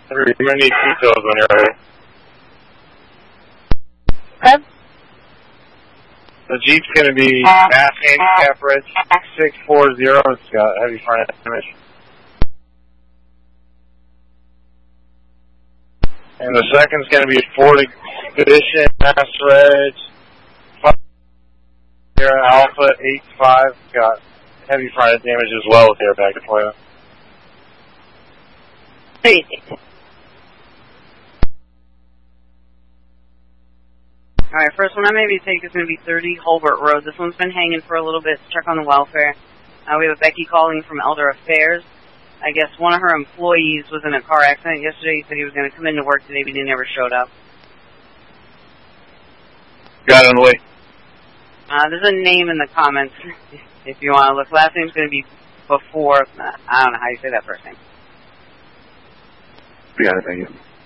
You're going to need details when you're ready. Okay. The Jeep's going to be mass handicap reg 640. It's got heavy front damage. And the second's going to be Ford Expedition mass reg Sierra Alpha 85. It's got heavy front damage as well with airbag deployment. Alright, first one I maybe take is going to be 30 Holbert Road. This one's been hanging for a little bit. Check on the welfare. We have a Becky calling from Elder Affairs. I guess one of her employees was in a car accident yesterday. He said he was going to come into work today, but he never showed up. Got it on the way. There's a name in the comments if you want to look. Last name's going to be before, I don't know how you say that first name. Got it, thank you.